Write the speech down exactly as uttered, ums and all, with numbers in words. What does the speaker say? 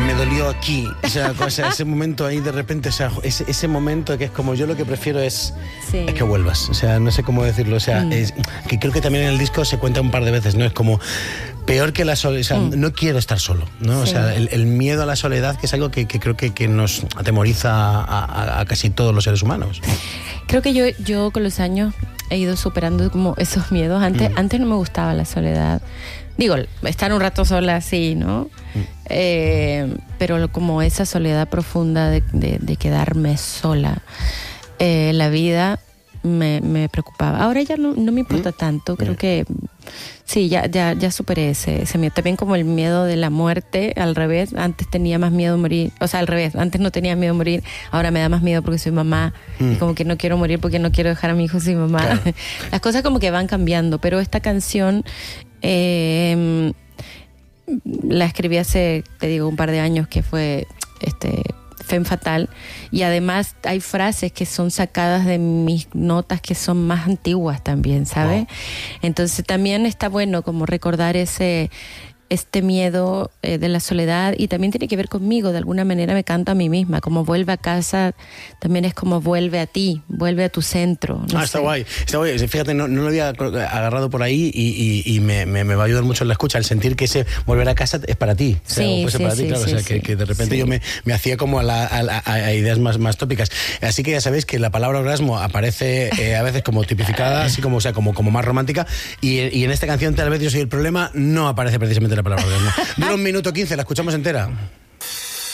me dolió aquí. O sea, o sea, ese momento ahí de repente, o sea, ese, ese momento que es como yo lo que prefiero es, Sí. es que vuelvas. O sea, no sé cómo decirlo. O sea, Mm. es, que creo que también en el disco se cuenta un par de veces, ¿no? Es como peor que la soledad. O sea, mm. no quiero estar solo, ¿no? Sí. O sea, el, el miedo a la soledad, que es algo que, que creo que, que nos atemoriza a, a, a casi todos los seres humanos. Creo que yo, yo con los años he ido superando como esos miedos. Antes, mm. antes no me gustaba la soledad. Digo, estar un rato sola así, ¿no? Mm. Eh, pero como esa soledad profunda de, de, de quedarme sola, eh, la vida me, me preocupaba. Ahora ya no, no me importa mm. tanto. Creo mm. que sí, ya, ya, ya superé ese, ese miedo. También como el miedo de la muerte, al revés. Antes tenía más miedo de morir. O sea, al revés. Antes no tenía miedo de morir. Ahora me da más miedo porque soy mamá. Mm. Y como que no quiero morir porque no quiero dejar a mi hijo sin mamá. Claro. Las cosas como que van cambiando. Pero esta canción... Eh, la escribí hace, te digo, un par de años, que fue este Femme Fatale, y además hay frases que son sacadas de mis notas que son más antiguas también, ¿sabes? Wow. Entonces también está bueno como recordar ese este miedo eh, de la soledad, y también tiene que ver conmigo. De alguna manera me canto a mí misma, como vuelve a casa, también es como vuelve a ti, vuelve a tu centro. No ah, sé. está guay, está guay. Fíjate, no, no lo había agarrado por ahí y, y, y me, me, me va a ayudar mucho en la escucha, el sentir que ese volver a casa es para ti. O sea, sí, sí, para sí, ti, claro. Sí, o sea, sí, que, que de repente sí. yo me, me hacía como a, la, a, a, a ideas más, más tópicas. Así que ya sabéis que la palabra orgasmo aparece eh, a veces como tipificada, así como, o sea, como, como más romántica, y, y en esta canción, Tal vez yo soy el problema, no aparece precisamente la palabra orgasmo. Dura un minuto quince, la escuchamos entera.